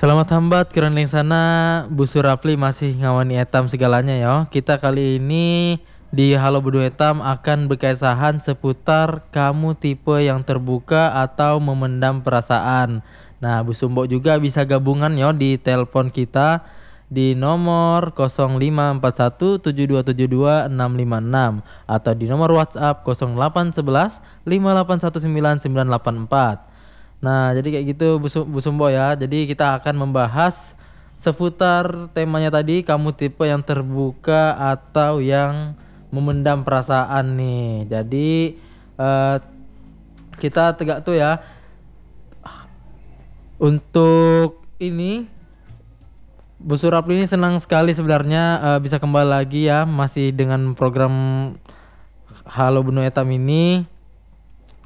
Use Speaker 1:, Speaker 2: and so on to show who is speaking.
Speaker 1: Selamat hambat keren yang sana Bu Surapli masih ngawani etam segalanya ya. Kita kali ini di Halo Budu Etam akan berkaisahan seputar kamu tipe yang terbuka atau memendam perasaan. Nah, Bu Sumbo juga bisa gabungan ya di telepon kita di nomor 08417272 atau di nomor WhatsApp 0811 5819984. Nah, jadi kayak gitu Bu Sumbo ya. Jadi kita akan membahas seputar temanya tadi, kamu tipe yang terbuka atau yang memendam perasaan nih. Jadi eh, kita tegak tuh ya. Untuk ini Bu Surapli ini senang sekali sebenarnya bisa kembali lagi ya masih dengan program Halo Buno Etam ini.